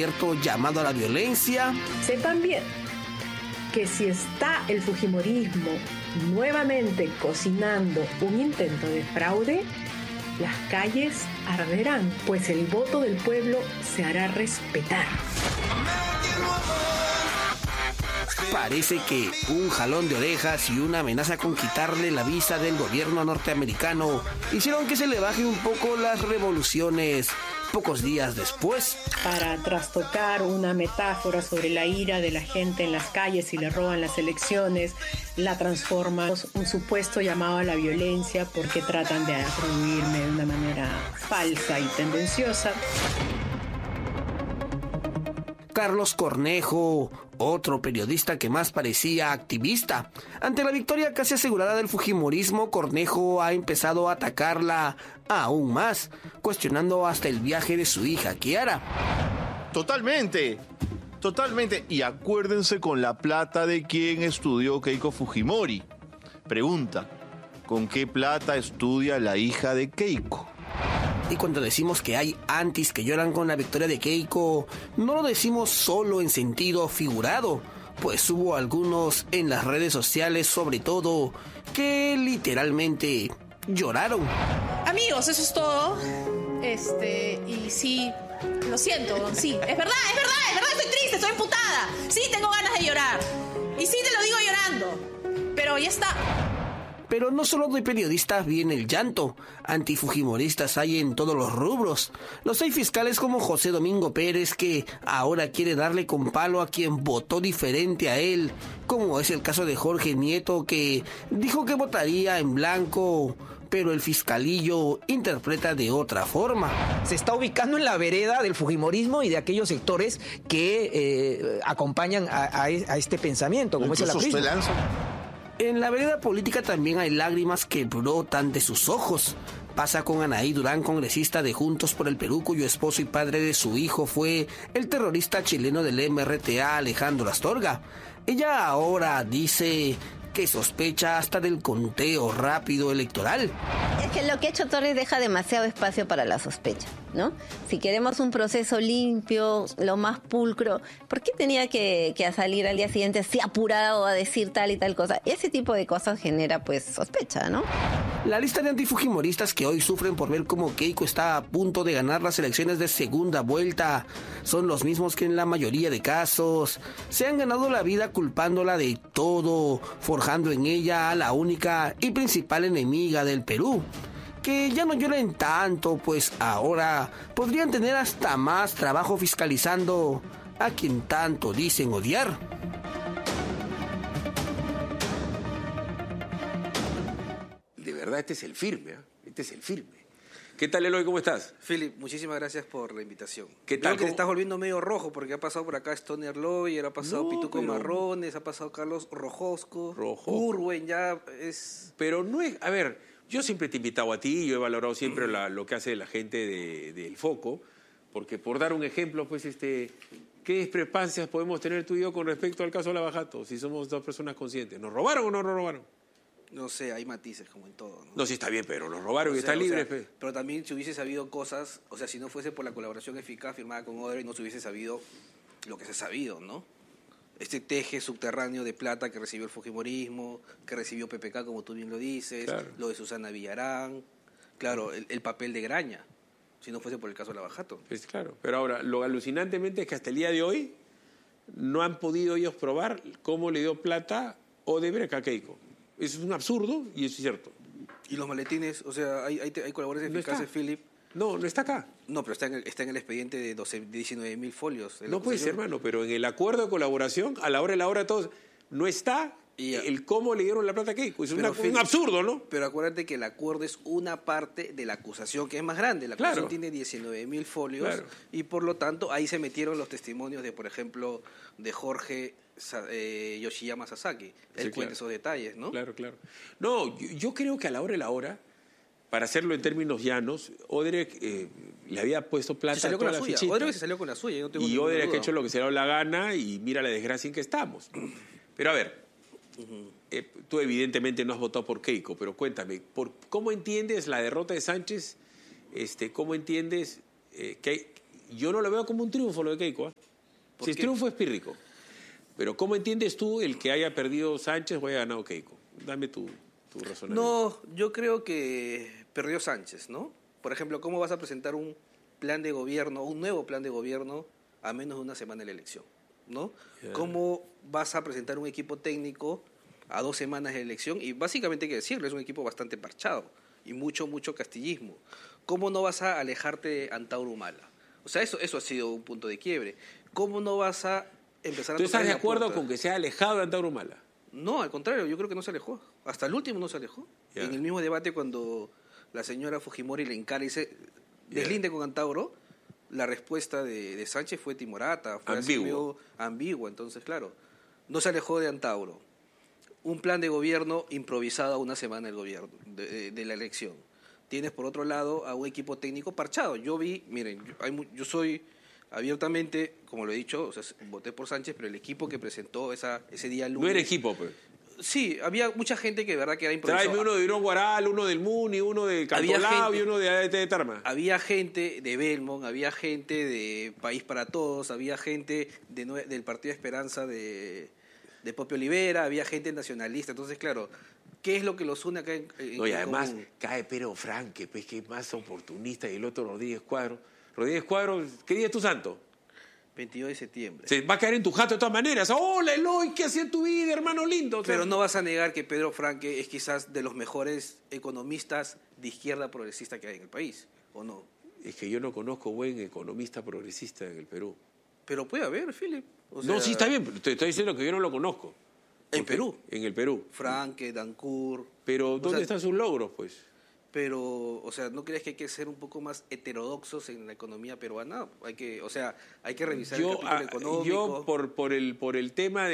abierto llamado a la violencia. Sepan bien que si está el fujimorismo nuevamente cocinando un intento de fraude, las calles arderán, pues el voto del pueblo se hará respetar. Parece que un jalón de orejas y una amenaza con quitarle la visa del gobierno norteamericano hicieron que se le baje un poco las revoluciones pocos días después. Para trastocar una metáfora sobre la ira de la gente en las calles si le roban las elecciones, la transforma en un supuesto llamado a la violencia porque tratan de atribuirme de una manera falsa y tendenciosa. Carlos Cornejo, otro periodista que más parecía activista. Ante la victoria casi asegurada del fujimorismo, Cornejo ha empezado a atacarla aún más, cuestionando hasta el viaje de su hija Kiara. Totalmente. Y acuérdense con la plata de quien estudió Keiko Fujimori. Pregunta, ¿con qué plata estudia la hija de Keiko? Y cuando decimos que hay antis que lloran con la victoria de Keiko, no lo decimos solo en sentido figurado, pues hubo algunos en las redes sociales sobre todo que literalmente lloraron. Amigos, eso es todo. Y sí, lo siento, sí, es verdad, estoy triste, estoy emputada. Sí, tengo ganas de llorar. Y sí, te lo digo llorando. Pero ya está. Pero no solo de periodistas viene el llanto, antifujimoristas hay en todos los rubros. Los hay fiscales como José Domingo Pérez, que ahora quiere darle con palo a quien votó diferente a él, como es el caso de Jorge Nieto, que dijo que votaría en blanco, pero el fiscalillo interpreta de otra forma. Se está ubicando en la vereda del fujimorismo y de aquellos sectores que acompañan a este pensamiento, como es el aprismo. En la vereda política también hay lágrimas que brotan de sus ojos. Pasa con Anaí Durán, congresista de Juntos por el Perú, cuyo esposo y padre de su hijo fue el terrorista chileno del MRTA, Alejandro Astorga. Ella ahora dice que sospecha hasta del conteo rápido electoral. Es que lo que ha hecho Torres deja demasiado espacio para la sospecha, ¿no? Si queremos un proceso limpio, lo más pulcro, ¿por qué tenía que salir al día siguiente así apurado a decir tal y tal cosa? Ese tipo de cosas genera, pues, sospecha, ¿no? La lista de antifujimoristas que hoy sufren por ver cómo Keiko está a punto de ganar las elecciones de segunda vuelta son los mismos que en la mayoría de casos se han ganado la vida culpándola de todo, forjando en ella a la única y principal enemiga del Perú. Que ya no lloren tanto, pues ahora podrían tener hasta más trabajo fiscalizando a quien tanto dicen odiar. De verdad, este es el firme, ¿eh? Este es el firme. ¿Qué tal, Eloy? ¿Cómo estás? Philip, muchísimas gracias por la invitación. ¿Qué tal? Creo que te estás volviendo medio rojo porque ha pasado por acá Stoner Lawyer, ha pasado Pituco Marrones, ha pasado Carlos Rojosco, Urwen, ya es... Pero no es... A ver, yo siempre te he invitado a ti, yo he valorado siempre lo que hace la gente del Foco, porque por dar un ejemplo, pues, ¿qué discrepancias podemos tener tú y yo con respecto al caso Lavajato, si somos dos personas conscientes? ¿Nos robaron o no nos robaron? No sé, hay matices como en todo, ¿no? No, sí está bien, pero nos robaron y está libre. Pero también si hubiese sabido cosas, o sea, si no fuese por la colaboración eficaz firmada con Odebrecht, no se hubiese sabido lo que se ha sabido, ¿no? Este teje subterráneo de plata que recibió el fujimorismo, que recibió PPK, como tú bien lo dices, claro. Lo de Susana Villarán, claro, el papel de Graña, si no fuese por el caso de Lavajato. Pues claro, pero ahora, lo alucinantemente es que hasta el día de hoy no han podido ellos probar cómo le dio plata Odebrecht a Keiko. Eso es un absurdo y eso es cierto. ¿Y los maletines? O sea, hay colaboradores eficaces, Philip. No está acá. No, pero está en el expediente de 19.000 folios. No puede ser, hermano, pero en el acuerdo de colaboración, a la hora todos, no está el cómo le dieron la plata a Keiko. Es un absurdo, ¿no? Pero acuérdate que el acuerdo es una parte de la acusación que es más grande. La acusación tiene 19.000 folios y por lo tanto ahí se metieron los testimonios de, por ejemplo, de Jorge Yoshiyama Sasaki. Él cuenta esos detalles, ¿no? Claro. No, yo creo que a la hora, para hacerlo en términos llanos, Odebrecht le había puesto plata a toda la fichita. Odebrecht se salió con la suya. Y Odebrecht ha hecho lo que se le ha dado la gana y mira la desgracia en que estamos. Pero a ver, tú evidentemente no has votado por Keiko, pero cuéntame, ¿cómo entiendes la derrota de Sánchez? ¿Cómo entiendes yo no lo veo como un triunfo lo de Keiko. Si es triunfo es pírrico. Pero ¿cómo entiendes tú el que haya perdido Sánchez o haya ganado Keiko? Dame tu razonamiento. No, yo creo que perdió Sánchez, ¿no? Por ejemplo, ¿cómo vas a presentar un plan de gobierno, un nuevo plan de gobierno a menos de una semana de la elección, ¿no? Yeah. ¿Cómo vas a presentar un equipo técnico a 2 semanas de la elección? Y básicamente hay que decirlo, es un equipo bastante parchado y mucho castillismo. ¿Cómo no vas a alejarte de Antauro Humala? O sea, eso ha sido un punto de quiebre. ¿Cómo no vas a empezar a ¿Tú estás tocar de la acuerdo puerta? con que se ha alejado de Antauro Humala? No, al contrario, yo creo que no se alejó. Hasta el último no se alejó. Ya. En el mismo debate cuando la señora Fujimori le encara y dice, deslinde con Antauro, la respuesta de Sánchez fue timorata, fue así medio ambigua. Entonces, claro, no se alejó de Antauro. Un plan de gobierno improvisado a una semana del gobierno, de la elección. Tienes, por otro lado, a un equipo técnico parchado. Yo vi, miren, yo soy abiertamente, como lo he dicho, o sea, voté por Sánchez, pero el equipo que presentó ese día lunes... No era equipo, pues. Sí, había mucha gente que de verdad que era improvisado. Tráeme uno de Irón Guaral, uno del Muni, uno de Cantolao y uno de ADT de Tarma. Había gente de Belmont, había gente de País para Todos, había gente del Partido de Esperanza de Popio Olivera, había gente nacionalista. Entonces, claro, ¿qué es lo que los une acá en No, y además común? cae Pedro Franque, pues, que es más oportunista, y el otro Rodríguez Cuadro. Rodríguez Cuadro, ¿qué día es tu santo? 22 de septiembre. Se va a caer en tu jato de todas maneras. ¡Hola, Eloy! ¿Qué hacía en tu vida, hermano lindo? O sea, Pero no vas a negar que Pedro Franque es quizás de los mejores economistas de izquierda progresista que hay en el país, ¿o no? es que yo no conozco buen economista progresista en el Perú. Pero puede haber, Philip. O No, sea, sí, está bien. Te estoy diciendo que yo no lo conozco. ¿En Porque- Perú? En el Perú. Franque, Dancourt. Pero O ¿dónde sea, están sus logros, pues? Pero, o sea, ¿no crees que hay que ser un poco más heterodoxos en la economía peruana? Hay que revisar el capítulo económico. Yo por el tema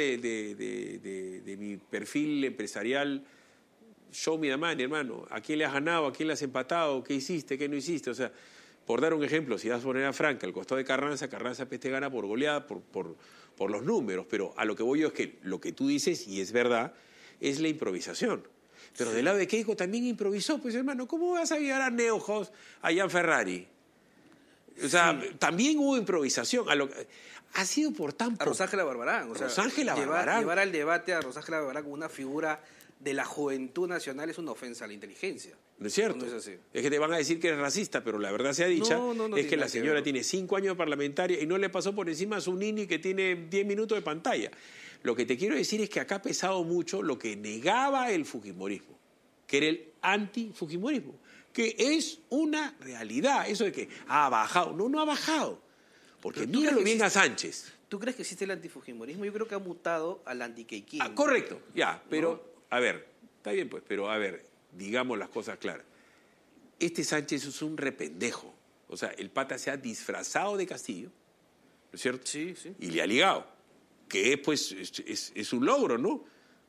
de mi perfil empresarial, show me the money, hermano. ¿A quién le has ganado? ¿A quién le has empatado? ¿Qué hiciste? ¿Qué no hiciste? O sea, por dar un ejemplo, si vas a poner a Franca al costado de Carranza pues te gana por goleada, por los números. Pero a lo que voy yo es que lo que tú dices, y es verdad, es la improvisación. Pero del lado de Keiko también improvisó, pues hermano, ¿cómo vas a llevar a Neuhaus, a Jan Ferrari? O sea, también hubo improvisación. Ha sido por tan A poco. Rosángela Barbarán. O sea, Rosángela Barbarán. Llevar al debate a Rosángela Barbarán como una figura de la juventud nacional es una ofensa a la inteligencia. ¿No es cierto? No es así. Es que te van a decir que eres racista, pero la verdad sea dicha, No es tiene que la nada que señora ver. tiene 5 años de parlamentaria y no le pasó por encima a su nini que tiene 10 minutos de pantalla. Lo que te quiero decir es que acá ha pesado mucho lo que negaba el fujimorismo, que era el anti-fujimorismo, que es una realidad. Eso de que ha bajado. No ha bajado. Porque Pero ¿tú míralo crees que bien a Sánchez. ¿Tú crees que existe el antifujimorismo? Yo creo que ha mutado al antiqueiquismo. Ah, correcto, ya, pero, a ver, está bien pues, pero a ver, digamos las cosas claras. Este Sánchez es un rependejo. O sea, el pata se ha disfrazado de Castillo, ¿no es cierto? Sí, sí. Y le ha ligado, que pues es un logro, ¿no?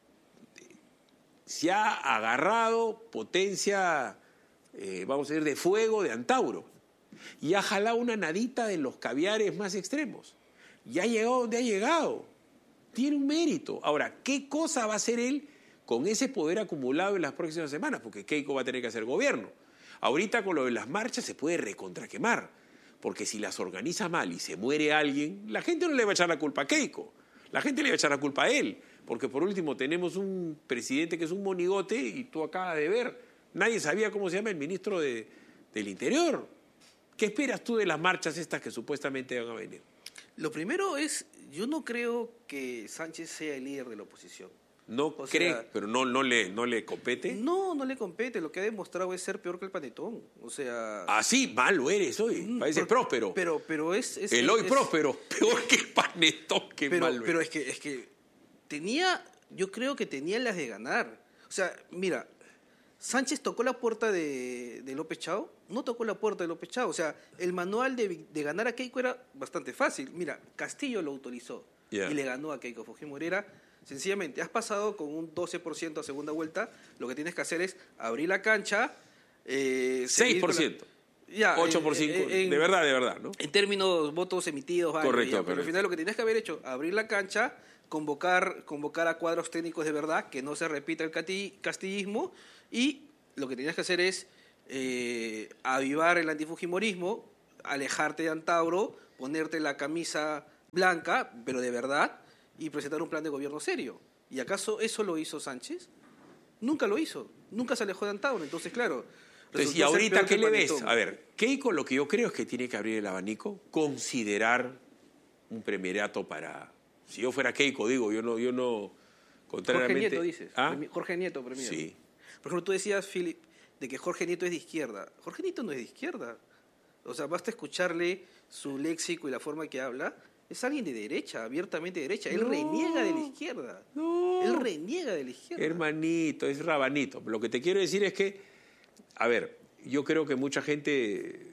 Se ha agarrado potencia, vamos a decir, de fuego de Antauro. Y ha jalado una nadita de los caviares más extremos. Y ha llegado donde ha llegado. Tiene un mérito. Ahora, ¿qué cosa va a hacer él con ese poder acumulado en las próximas semanas? Porque Keiko va a tener que hacer gobierno. Ahorita con lo de las marchas se puede recontraquemar. Porque si las organiza mal y se muere alguien, la gente no le va a echar la culpa a Keiko. La gente le va a echar la culpa a él. Porque por último tenemos un presidente que es un monigote y tú acabas de ver, nadie sabía cómo se llama el ministro del Interior. ¿Qué esperas tú de las marchas estas que supuestamente van a venir? Lo primero es, yo no creo que Sánchez sea el líder de la oposición. No O cree, sea, pero no le compete. No le compete. Lo que ha demostrado es ser peor que el panetón. O sea... Así, malo eres hoy. Parece próspero. Pero es el hoy próspero, peor que el panetón, que malo. Pero es que yo creo que tenía las de ganar. O sea, mira, Sánchez tocó la puerta de López Chao, no tocó la puerta de López Chao. O sea, el manual de ganar a Keiko era bastante fácil. Mira, Castillo lo autorizó y le ganó a Keiko Fujimori. Era sencillamente, has pasado con un 12% a segunda vuelta, lo que tienes que hacer es abrir la cancha. 6%. Ya, 8%. De verdad, ¿no? En términos votos emitidos, vale, Correcto, ya, pero correcto. al final lo que tenías que haber hecho, abrir la cancha, convocar a cuadros técnicos de verdad, que no se repita el castillismo, y lo que tenías que hacer es avivar el antifujimorismo, alejarte de Antauro ponerte la camisa blanca, pero de verdad, y presentar un plan de gobierno serio. ¿Y acaso eso lo hizo Sánchez? Nunca lo hizo, nunca se alejó de Antauro. Entonces, claro... Entonces, ¿y ahorita qué le ves? A ver, Keiko lo que yo creo es que tiene que abrir el abanico, considerar un premierato para... Si yo fuera Keiko, digo, yo no contrariamente... Jorge Nieto, dices. ¿Ah? Jorge Nieto, premier. Sí. Por ejemplo, tú decías, Philip, de que Jorge Nieto es de izquierda. Jorge Nieto no es de izquierda. O sea, basta escucharle su léxico y la forma que habla. Es alguien de derecha, abiertamente de derecha. Él reniega de la izquierda. Él reniega de la izquierda. Hermanito, es rabanito. Lo que te quiero decir es que, a ver, yo creo que mucha gente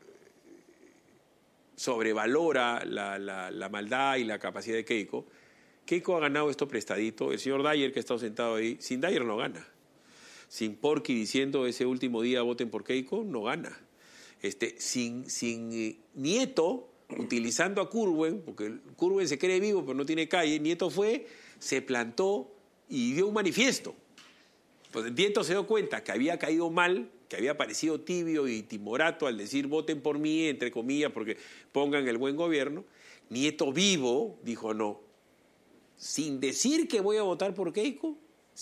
sobrevalora la maldad y la capacidad de Keiko. Keiko ha ganado esto prestadito. El señor Dyer, que ha estado sentado ahí, sin Dyer no gana. Sin Porky diciendo ese último día voten por Keiko, no gana. Sin Nieto, utilizando a Curwen, porque Curwen se cree vivo pero no tiene calle, Nieto fue, se plantó y dio un manifiesto. Pues Nieto se dio cuenta que había caído mal, que había parecido tibio y timorato al decir voten por mí, entre comillas, porque pongan el buen gobierno. Nieto vivo dijo no. Sin decir que voy a votar por Keiko,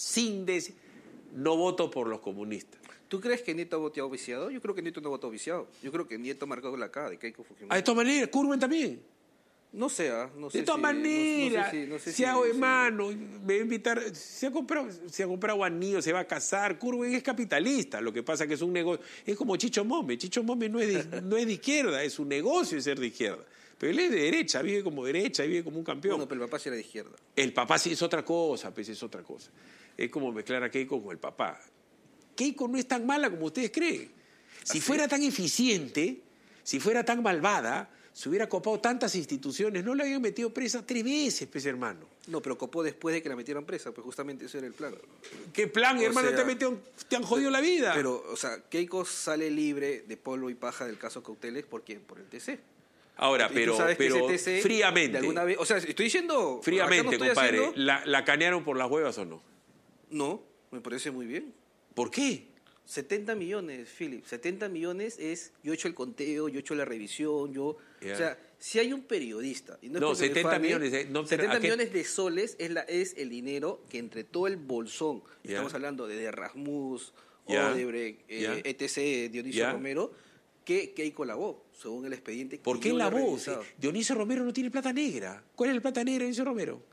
no voto por los comunistas. ¿Tú crees que Nieto ha votado viciado? Yo creo que Nieto no ha votado viciado. Yo creo que Nieto ha marcado la cara de Keiko Fujimori. De todas maneras, Curwen también. No sé, no sé. De todas maneras, no sé si hago hermano, me va a invitar, se ha comprado anillos, se va a casar. Curwen es capitalista, lo que pasa que es un negocio. Es como Chicho Mome. Chicho Mome no es de izquierda, es un negocio ser de izquierda. Pero él es de derecha, vive como un campeón. Bueno, pero el papá sí era de izquierda. El papá sí es otra cosa, pues es otra cosa. Es como mezclar a Keiko con el papá. Keiko no es tan mala como ustedes creen. Si fuera tan eficiente, si fuera tan malvada, se hubiera copado tantas instituciones, no la habían metido presa 3 veces, pues, hermano. No, pero copó después de que la metieran presa, pues justamente ese era el plan. ¿Qué plan, hermano? Te han jodido la vida. Pero, o sea, Keiko sale libre de polvo y paja del caso Cauteles, ¿por quién? Por el TC. Ahora, pero TC, fríamente. De alguna vez, o sea, estoy diciendo... Fríamente, no compadre, haciendo... ¿la canearon por las huevas o no? No, me parece muy bien. ¿Por qué? 70 millones, Philip. 70 millones es... Yo he hecho el conteo, yo he hecho la revisión, O sea, si hay un periodista... Y no 70 millones... 70 millones de soles es el dinero que entre todo el bolsón, estamos hablando de Rasmus, Odebrecht, etc., Dionisio Romero, que Keiko lavó, según el expediente. ¿Por qué lavó? Dionisio Romero no tiene plata negra. ¿Cuál es la plata negra de Dionisio Romero?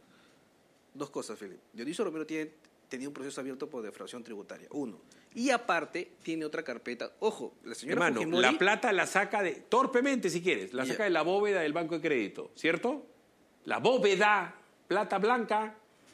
2 cosas, Philip. Dionisio Romero tenía un proceso abierto por defraudación tributaria, 1. Y aparte, tiene otra carpeta. Ojo, la señora Fujimori... la plata la saca torpemente, si quieres, la saca de la bóveda del Banco de Crédito, ¿cierto? La bóveda, plata blanca,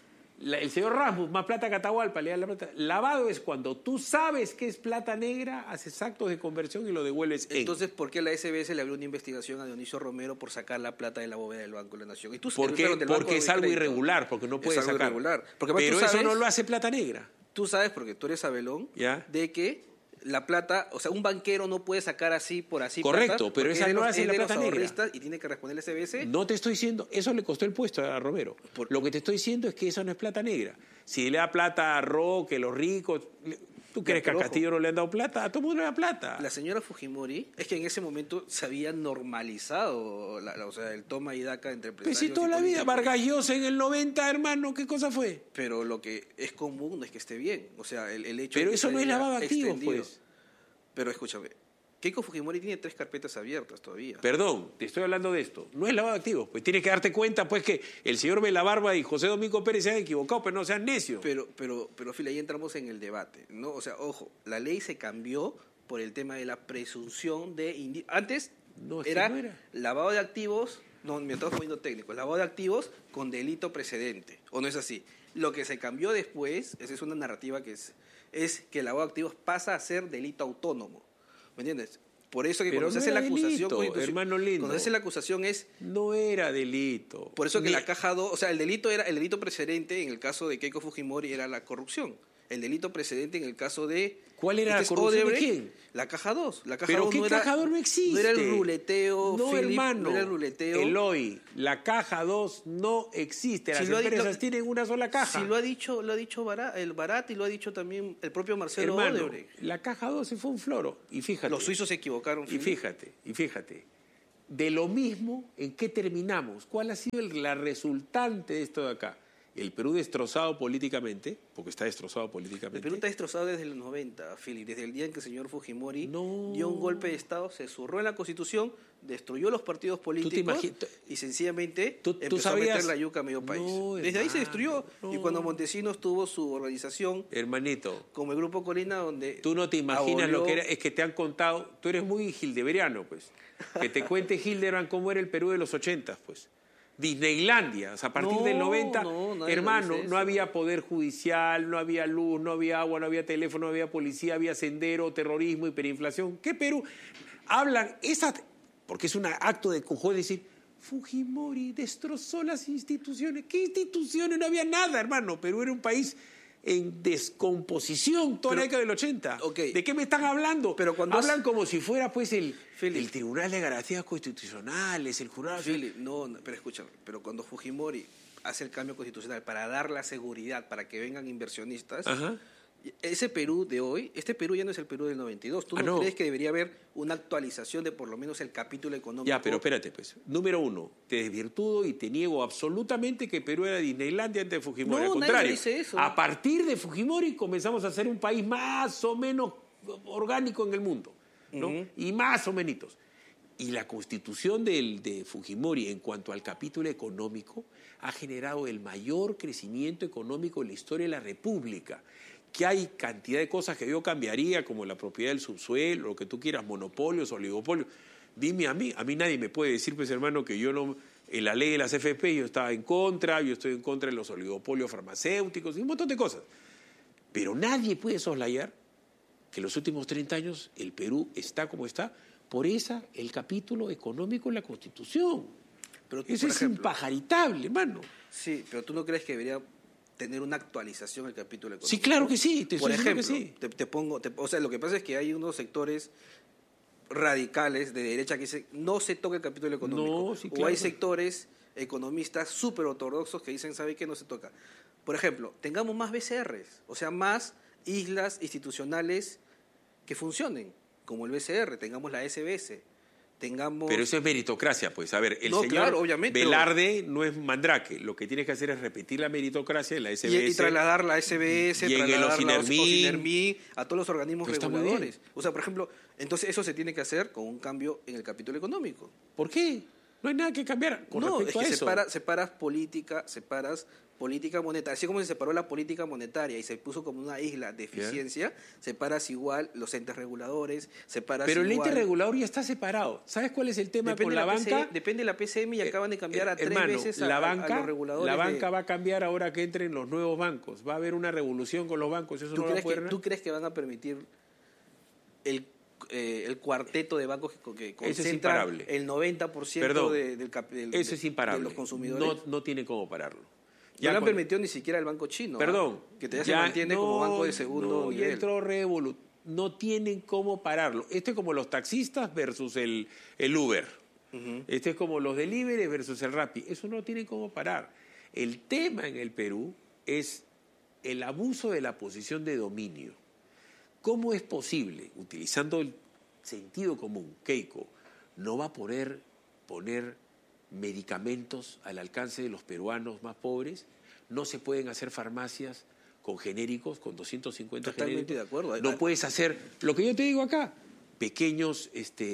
el señor Rasmus, más plata que Atahualpa, le da la plata. Lavado es cuando tú sabes que es plata negra, haces actos de conversión y lo devuelves. Entonces, ¿por qué la SBS le abrió una investigación a Dionisio Romero por sacar la plata de la bóveda del Banco de la Nación? Porque es algo irregular, porque no puede sacar. Irregular. Pero eso no lo hace plata negra. Tú sabes, porque tú eres Abelón, de que la plata, o sea, un banquero no puede sacar así por así. Correcto, plata, pero esa no hace la plata negra. Y tiene que responder el SBS. No te estoy diciendo, eso le costó el puesto a Romero. Lo que te estoy diciendo es que eso no es plata negra. Si le da plata a Roque, los ricos, ¿tú crees que a Castillo no le han dado plata? A todo el mundo le da plata. La señora Fujimori, es que en ese momento se había normalizado o sea, el toma y daca entre empresarios. Pues sí, toda la vida. Vargas Llosa en el 90, hermano, ¿qué cosa fue? Pero lo que es común no es que esté bien. O sea, el hecho Pero de que eso no es lavado de activos, pues. Pero escúchame, Keiko Fujimori tiene 3 carpetas abiertas todavía. Perdón, te estoy hablando de esto. No es lavado de activos. Pues tienes que darte cuenta, pues, que el señor Belabarba y José Domingo Pérez se han equivocado, pero no sean necios. Pero, Phil, ahí entramos en el debate, ¿no? O sea, ojo, la ley se cambió por el tema de la presunción de... Antes no era lavado de activos... No, me estamos poniendo técnico. Lavado de activos con delito precedente. ¿O no es así? Lo que se cambió después, esa es una narrativa que es que el lavado de activos pasa a ser delito autónomo. ¿Me entiendes? Por eso que pero cuando se hace la acusación... hermano lindo. Cuando se hace la acusación es... No era delito. Por eso que la caja 2... O sea, el delito precedente en el caso de Keiko Fujimori era la corrupción. El delito precedente en el caso de... ¿Cuál era la corrupción de quién? La caja 2. La caja ¿Pero 2 qué no caja 2 no existe? No era el ruleteo, no, Philip, hermano. No era el ruleteo. Eloy, la caja 2 no existe. Las empresas tienen una sola caja. Si lo ha dicho el Barat y lo ha dicho también el propio Marcelo Odebrecht. La caja 2 se fue un floro. Y fíjate. Los suizos se equivocaron. Y fíjate. de lo mismo, ¿en qué terminamos? ¿Cuál ha sido la resultante de esto de acá? El Perú destrozado políticamente, porque está destrozado políticamente. El Perú está destrozado desde los 90, Philip, desde el día en que el señor Fujimori dio un golpe de Estado, se zurró en la Constitución, destruyó los partidos políticos y sencillamente empezó a meter la yuca a medio país. Desde ahí se destruyó. Y cuando Montesinos tuvo su organización, hermanito, como el Grupo Colina, donde tú no te imaginas lo que era, es que te han contado, tú eres muy hildeberiano, pues, que te cuente Hildebrand cómo era el Perú de los 80, pues. Disneylandia, o sea, a partir del 90, hermano, no había poder judicial, no había luz, no había agua, no había teléfono, no había policía, había sendero, terrorismo, hiperinflación. ¿Qué Perú? Hablan, porque es un acto de cojón decir, Fujimori destrozó las instituciones. ¿Qué instituciones? No había nada, hermano. Perú era un país en descomposición toda la década del 80. Okay. ¿De qué me están hablando? Pero cuando hablan como si fuera pues el Tribunal de Garantías Constitucionales, el jurado. No, pero escúchame, pero cuando Fujimori hace el cambio constitucional para dar la seguridad para que vengan inversionistas, ese Perú de hoy, este Perú ya no es el Perú del 92. ¿Tú no crees que debería haber una actualización de por lo menos el capítulo económico? Ya, pero espérate, pues. Número uno, te desvirtudo y te niego absolutamente que Perú era Disneylandia antes de Fujimori. Al contrario, nadie dice eso. A partir de Fujimori comenzamos a ser un país más o menos orgánico en el mundo, ¿no? Y más o menos. Y la constitución de Fujimori en cuanto al capítulo económico ha generado el mayor crecimiento económico en la historia de la República. Que hay cantidad de cosas que yo cambiaría, como la propiedad del subsuelo, lo que tú quieras, monopolios, oligopolios. Dime a mí nadie me puede decir, pues hermano, que yo no, en la ley de las FP yo estaba en contra, yo estoy en contra de los oligopolios farmacéuticos y un montón de cosas. Pero nadie puede soslayar que en los últimos 30 años el Perú está como está por el capítulo económico en la Constitución. Pero tú, eso es impajaritable, hermano. Sí, pero ¿tú no crees que debería tener una actualización el capítulo económico? Sí, claro que sí. Por ejemplo, o sea, lo que pasa es que hay unos sectores radicales de derecha que dicen no se toca el capítulo económico. No, sí, claro. O hay sectores economistas súper ortodoxos que dicen, ¿sabe qué? No se toca. Por ejemplo, tengamos más BCRs, o sea, más islas institucionales que funcionen, como el BCR, tengamos la SBS. Pero eso es meritocracia, pues. A ver, el señor claro, obviamente, Velarde no es Mandrake. Lo que tienes que hacer es repetir la meritocracia de la SBS. Y trasladar la SBS, trasladar la OCINERMI, a todos los organismos reguladores. O sea, por ejemplo, entonces eso se tiene que hacer con un cambio en el capítulo económico. ¿Por qué? No hay nada que cambiar con respecto a eso. Separas política monetaria. Así como se separó la política monetaria y se puso como una isla de eficiencia, separas igual los entes reguladores, Pero el ente regulador ya está separado. ¿Sabes cuál es el tema con la banca? Depende de la PCM y acaban de cambiar a 3 veces a los reguladores. La banca va a cambiar ahora que entren los nuevos bancos. Va a haber una revolución con los bancos. Eso ¿Tú crees que van a permitir el cuarteto de bancos que concentra el 90% del capital eso es imparable. De los consumidores? No tiene cómo pararlo. No le han permitido ni siquiera el banco chino. Perdón. Que ya se mantiene como banco de segundo nivel. Y entró Revolut. No tienen cómo pararlo. Esto es como los taxistas versus el Uber. Este es como los delivery versus el Rappi. Eso no tienen cómo parar. El tema en el Perú es el abuso de la posición de dominio. ¿Cómo es posible, utilizando el sentido común, Keiko, no va a poder poner medicamentos al alcance de los peruanos más pobres? No se pueden hacer farmacias con genéricos, con 250 Totalmente genéricos. de acuerdo. No puedes hacer lo que yo te digo acá, pequeños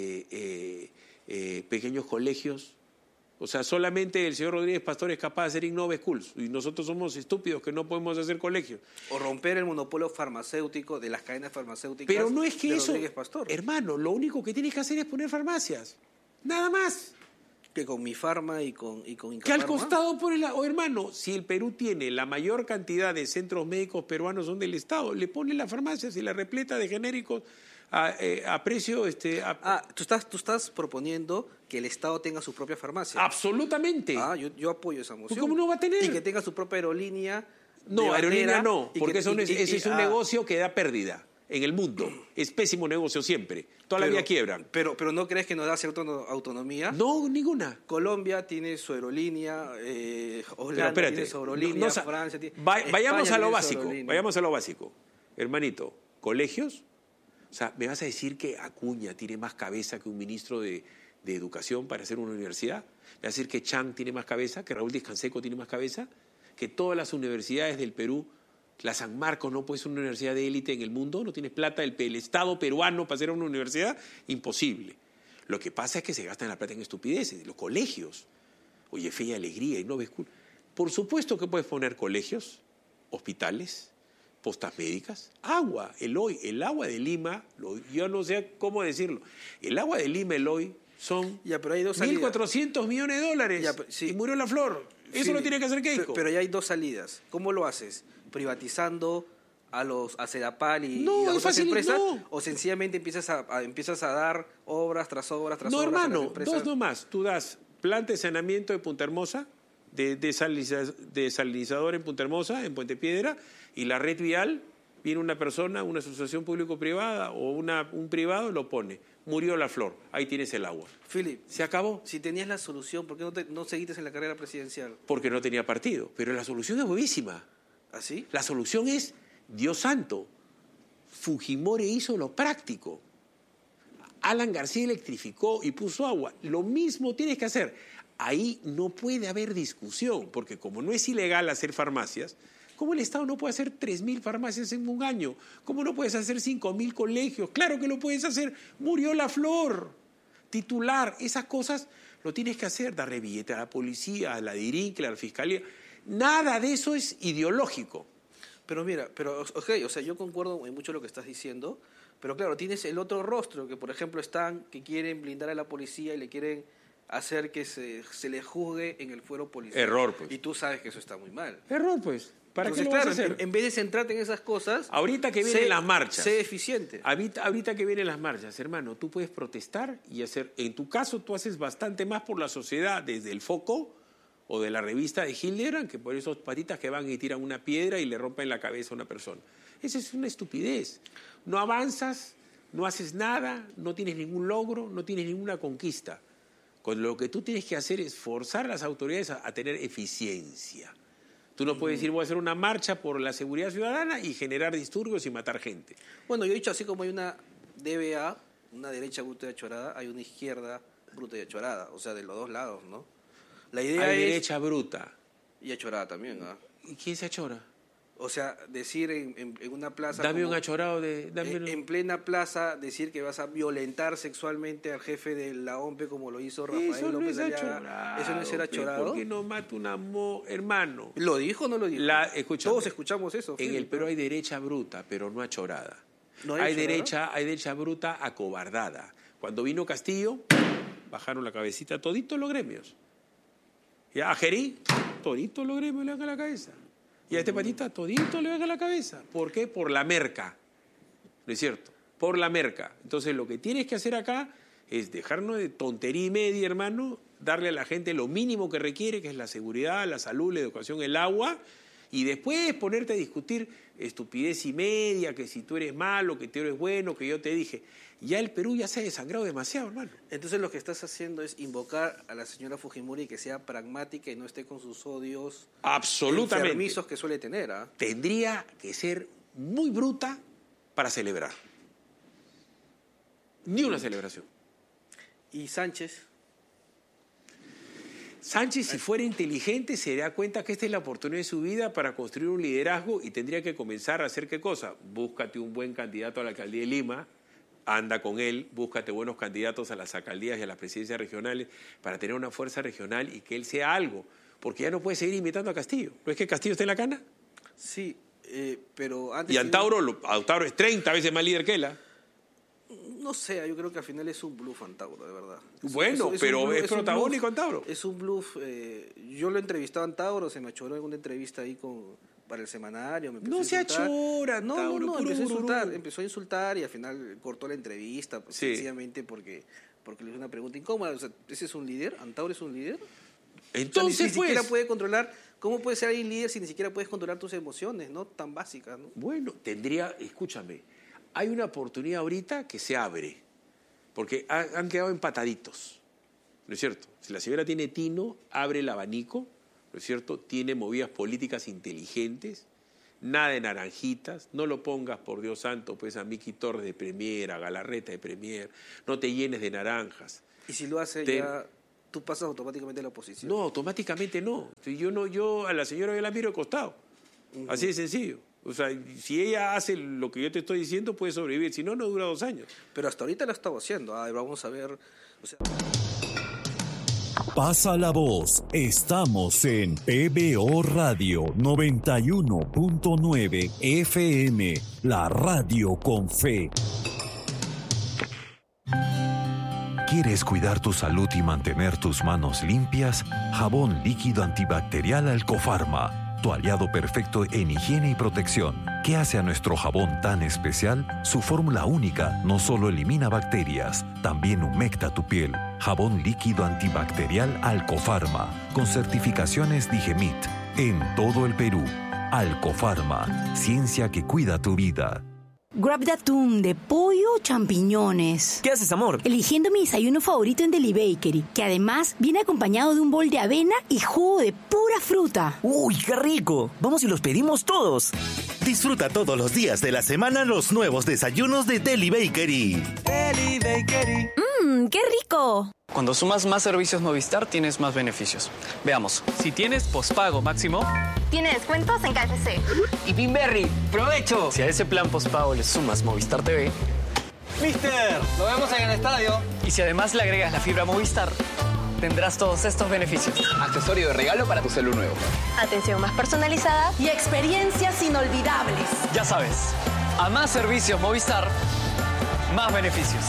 colegios. O sea, solamente el señor Rodríguez Pastor es capaz de hacer Innova Schools y nosotros somos estúpidos que no podemos hacer colegios. O romper el monopolio farmacéutico de las cadenas farmacéuticas. Pero no es que eso, Rodríguez Pastor. Hermano, lo único que tienes que hacer es poner farmacias. Nada más. Que con Mi Farma y con Incafarma. Que al costado por hermano, si el Perú tiene la mayor cantidad de centros médicos peruanos son del Estado, le pone las farmacias y la repleta de genéricos a precio... tú estás proponiendo que el Estado tenga su propia farmacia. Absolutamente. Yo apoyo esa moción. ¿Cómo no va a tener? Y que tenga su propia aerolínea. No, aerolínea no, porque ese es un negocio que da pérdida en el mundo. Es pésimo negocio siempre. Toda la vida quiebran. Pero ¿no crees que nos da cierta autonomía? No, ninguna. Colombia tiene su aerolínea, Holanda tiene su aerolínea, Francia tiene... Vayamos a lo básico. Vayamos a lo básico. Hermanito, colegios. O sea, ¿me vas a decir que Acuña tiene más cabeza que un ministro de de educación para hacer una universidad. Me va a decir que Chang tiene más cabeza, que Raúl Diez Canseco tiene más cabeza, que todas las universidades del Perú, la San Marcos no puede ser una universidad de élite en el mundo, no tienes plata, el Estado peruano para hacer una universidad, imposible. Lo que pasa es que se gastan la plata en estupideces, los colegios. Oye, Fe y Alegría, Innove School. Por supuesto que puedes poner colegios, hospitales, postas médicas, agua, el agua de Lima, yo no sé cómo decirlo, el agua de Lima, el hoy, son Ya, pero hay dos salidas. 1.400 millones de dólares Ya, pero, sí. y murió la flor. Eso lo tiene que hacer Keiko. Pero ya hay dos salidas. ¿Cómo lo haces? ¿Privatizando a Sedapal y No, las es otras fácil, empresas? no. ¿O sencillamente empiezas a dar obras tras obras tras No, obras a las hermano, empresas? dos nomás. Tú das planta de saneamiento de Punta Hermosa, de desalinizador en Punta Hermosa, en Puente Piedra, y la red vial, viene una persona, una asociación público-privada o un privado, lo pone. Murió la flor, ahí tienes el agua. Philip, Se acabó. si tenías la solución, ¿por qué no seguiste en la carrera presidencial? Porque no tenía partido. Pero la solución es huevísima. ¿Así? La solución es, Dios santo, Fujimori hizo lo práctico. Alan García electrificó y puso agua. Lo mismo tienes que hacer. Ahí no puede haber discusión, porque como no es ilegal hacer farmacias, ¿cómo el Estado no puede hacer 3.000 farmacias en un año? ¿Cómo no puedes hacer 5.000 colegios? Claro que lo puedes hacer. Murió la flor. Titular, esas cosas lo tienes que hacer. Darle billete a la policía, a la DIRINC, a la fiscalía. Nada de eso es ideológico. Pero mira, ok, o sea, yo concuerdo en mucho lo que estás diciendo, pero claro, tienes el otro rostro, que por ejemplo que quieren blindar a la policía y le quieren hacer que se le juzgue en el fuero policial. Error, pues. Y tú sabes que eso está muy mal. Error, pues. ¿Para Entonces, qué lo vas claro, a hacer? en vez de centrarte en esas cosas, Ahorita que vienen las marchas. sé eficiente. Ahorita que vienen las marchas, hermano, tú puedes protestar y hacer... En tu caso, tú haces bastante más por la sociedad, desde el Foco o de la revista de Hildebrand, que por esos patitas que van y tiran una piedra y le rompen la cabeza a una persona. Esa es una estupidez. No avanzas, no haces nada, no tienes ningún logro, no tienes ninguna conquista. Con lo que tú tienes que hacer es forzar a las autoridades a tener eficiencia. Tú no puedes decir, voy a hacer una marcha por la seguridad ciudadana y generar disturbios y matar gente. Bueno, yo he dicho, así como hay una DBA, una derecha bruta y achorada, hay una izquierda bruta y achorada, o sea, de los dos lados, ¿no? La idea Hay es... derecha bruta. Y achorada también, ¿ah? ¿Y quién se achora? O sea, decir en una plaza... Dame como- un achorado de... En plena plaza, decir que vas a violentar sexualmente al jefe de la OMPE como lo hizo Rafael Eso no López es Aliaga. achorado. ¿Eso no es ser achorado? ¿Por qué no mata un amor, hermano? ¿Lo dijo o no lo dijo? Escúchame, Todos escuchamos eso. En Philip, el Perú ¿no? hay derecha bruta, pero no achorada. ¿No hay achorada? derecha bruta acobardada. Cuando vino Castillo, bajaron la cabecita toditos los gremios. Y a Gerí, toditos los gremios le dan a la cabeza. Y a este patita, todito le dan a la cabeza. ¿Por qué? Por la merca. ¿No es cierto? Por la merca. Entonces, lo que tienes que hacer acá es dejarnos de tontería y media, hermano, darle a la gente lo mínimo que requiere, que es la seguridad, la salud, la educación, el agua, y después ponerte a discutir estupidez y media, que si tú eres malo, que tú eres bueno, que yo te dije. Ya el Perú ya se ha desangrado demasiado, hermano. Entonces lo que estás haciendo es invocar a la señora Fujimori que sea pragmática y no esté con sus odios Absolutamente. enfermizos que suele tener, ¿ah? Tendría que ser muy bruta para celebrar. Ni una celebración. Y Sánchez, Sánchez, si fuera inteligente, se daría cuenta que esta es la oportunidad de su vida para construir un liderazgo y tendría que comenzar a hacer ¿qué cosa? Búscate un buen candidato a la alcaldía de Lima, anda con él, búscate buenos candidatos a las alcaldías y a las presidencias regionales para tener una fuerza regional y que él sea algo, porque ya no puede seguir imitando a Castillo. ¿No es que Castillo está en la cana? sí, pero antes... Y Antauro es 30 veces más líder que él. No sé, yo creo que al final es un bluff Antauro, de verdad. Bueno, un pero bluff, es un protagónico bluff, Antauro. Es un bluff. Yo lo he entrevistado a Antauro, se me achoró en una entrevista ahí para el semanario. Me empezó No a se insultar. achora, No, Antauro, puro bururú. empezó a insultar y al final cortó la entrevista, pues, Sí. sencillamente porque le hizo una pregunta incómoda. O sea, ¿ese es un líder? ¿Antauro es un líder? Entonces, O sea, ni pues, siquiera puede controlar. ¿Cómo puede ser alguien líder si ni siquiera puedes controlar tus emociones, no? Tan básicas, ¿no? bueno, escúchame, hay una oportunidad ahorita que se abre, porque han quedado empataditos, ¿no es cierto? Si la señora tiene tino, abre el abanico, ¿no es cierto? Tiene movidas políticas inteligentes, nada de naranjitas, no lo pongas, por Dios santo, pues a Miki Torres de Premier, a Galarreta de Premier, no te llenes de naranjas. Y si lo hace ya, ¿tú pasas automáticamente a la oposición? No, automáticamente no. Yo a la señora yo la miro de costado. Así de sencillo. O sea, si ella hace lo que yo te estoy diciendo, puede sobrevivir. Si no, no dura 2 años. Pero hasta ahorita lo estaba haciendo. Vamos a ver. O sea... Pasa la voz. Estamos en PBO Radio 91.9 FM, la radio con fe. ¿Quieres cuidar tu salud y mantener tus manos limpias? Jabón líquido antibacterial Alcofarma, tu aliado perfecto en higiene y protección. ¿Qué hace a nuestro jabón tan especial? Su fórmula única no solo elimina bacterias, también humecta tu piel. Jabón líquido antibacterial Alcofarma, con certificaciones Digemit, en todo el Perú. Alcofarma, ciencia que cuida tu vida. Grab de atún, de pollo o champiñones. ¿Qué haces, amor? Eligiendo mi desayuno favorito en Deli Bakery, que además viene acompañado de un bol de avena y jugo de pura fruta. ¡Uy, qué rico! Vamos y los pedimos todos. Disfruta todos los días de la semana los nuevos desayunos de Deli Bakery. Deli Bakery. ¡Qué rico! Cuando sumas más servicios Movistar, tienes más beneficios. Veamos. Si tienes pospago máximo... Tiene descuentos en KFC. Y Pinberry, ¡provecho! Si a ese plan pospago le sumas Movistar TV... ¡Mister! ¡Lo vemos en el estadio! Y si además le agregas la fibra Movistar, tendrás todos estos beneficios. Accesorio de regalo para tu celu nuevo. Atención más personalizada y experiencias inolvidables. Ya sabes, a más servicios Movistar, más beneficios.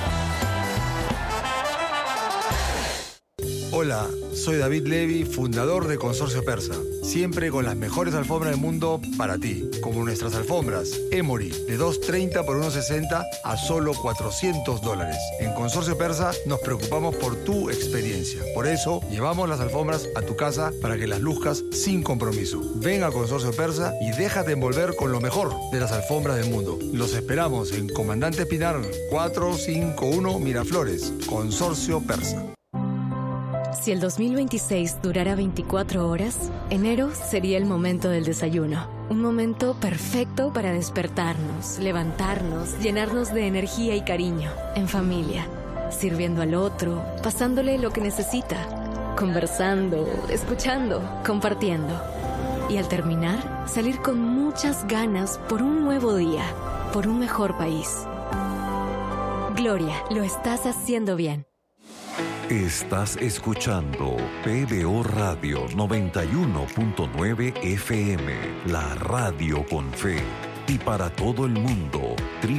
Hola, soy David Levy, fundador de Consorcio Persa. Siempre con las mejores alfombras del mundo para ti, como nuestras alfombras Emory, de $230 por $160 a solo $400. En Consorcio Persa nos preocupamos por tu experiencia. Por eso, llevamos las alfombras a tu casa para que las luzcas sin compromiso. Ven a Consorcio Persa y déjate envolver con lo mejor de las alfombras del mundo. Los esperamos en Comandante Pinar 451 Miraflores, Consorcio Persa. Si el 2026 durara 24 horas, enero sería el momento del desayuno. Un momento perfecto para despertarnos, levantarnos, llenarnos de energía y cariño. En familia, sirviendo al otro, pasándole lo que necesita, conversando, escuchando, compartiendo. Y al terminar, salir con muchas ganas por un nuevo día, por un mejor país. Gloria, lo estás haciendo bien. Estás escuchando PBO Radio 91.9 FM, la radio con fe. Y para todo el mundo,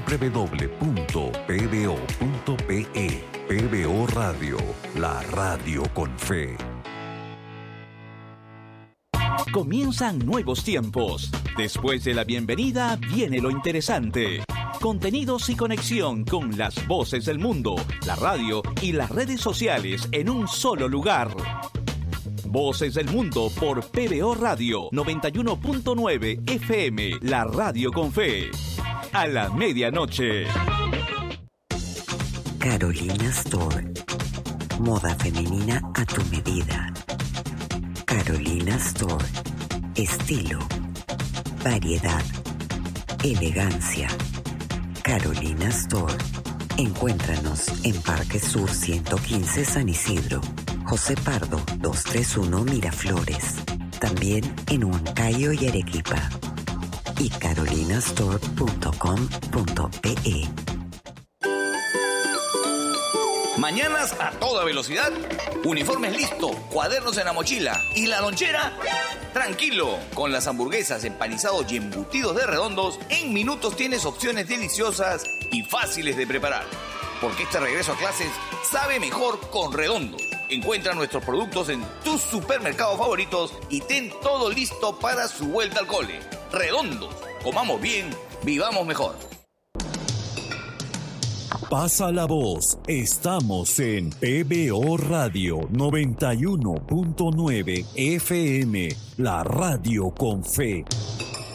www.pbo.pe. PBO Radio, la radio con fe. Comienzan nuevos tiempos. Después de la bienvenida viene lo interesante. Contenidos y conexión con las voces del mundo, la radio y las redes sociales en un solo lugar. Voces del Mundo por PBO Radio 91.9 FM, la radio con fe. A la medianoche. Carolina Store. Moda femenina a tu medida. Carolina Store. Estilo, variedad, elegancia. Carolina Store. Encuéntranos en Parque Sur 115 San Isidro, José Pardo 231 Miraflores. También en Huancayo y Arequipa. Y carolinastore.com.pe. Mañanas a toda velocidad, uniformes listo, cuadernos en la mochila y la lonchera, tranquilo. Con las hamburguesas, empanizados y embutidos de Redondos, en minutos tienes opciones deliciosas y fáciles de preparar. Porque este regreso a clases sabe mejor con Redondos. Encuentra nuestros productos en tus supermercados favoritos y ten todo listo para su vuelta al cole. Redondos, comamos bien, vivamos mejor. Pasa la voz. Estamos en PBO Radio 91.9 FM, la radio con fe.